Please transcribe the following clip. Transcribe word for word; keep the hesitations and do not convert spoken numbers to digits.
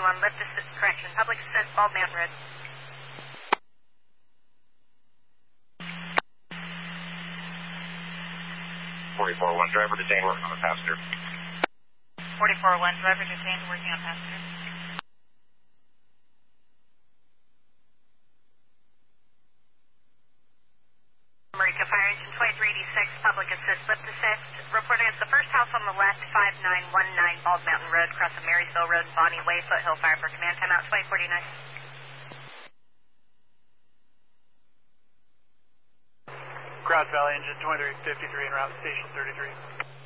forty-one, lift assist, correction, public assist, Bald Mountain Road. forty-four one, driver detained, working on the passenger. forty-four one, driver detained, working on passenger. America Fire Engine twenty-three eighty-six, public assist, lift assist, reported at the first house on the left, five nine one nine Bald Mountain Road, across the Marysville Road, Bonnie Way, Foothill Fire for command, timeout twenty forty-nine. Grass Valley Engine twenty-three fifty-three en route to station thirty-three.